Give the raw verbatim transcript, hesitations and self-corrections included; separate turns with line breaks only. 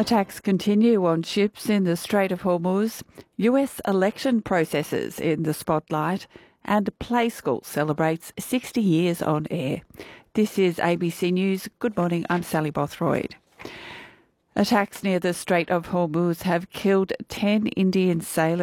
Attacks continue on ships in the Strait of Hormuz, U S election processes in the spotlight, and Play School celebrates sixty years on air. This is A B C News. Good morning, I'm Sally Bothroyd. Attacks near the Strait of Hormuz have killed ten Indian sailors